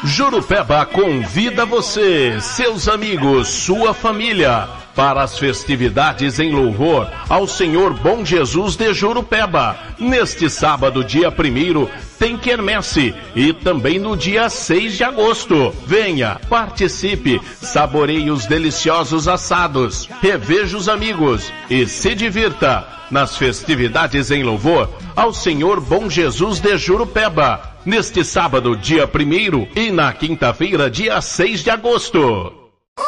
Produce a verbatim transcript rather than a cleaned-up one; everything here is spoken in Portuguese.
Jurupeba convida você, seus amigos, sua família, para as festividades em louvor ao Senhor Bom Jesus de Jurupeba. Neste sábado, dia primeiro, tem quermesse e também no dia seis de agosto. Venha, participe, saboreie os deliciosos assados, reveja os amigos e se divirta nas festividades em louvor ao Senhor Bom Jesus de Jurupeba. Neste sábado, dia primeiro, e na quinta-feira, dia seis de agosto.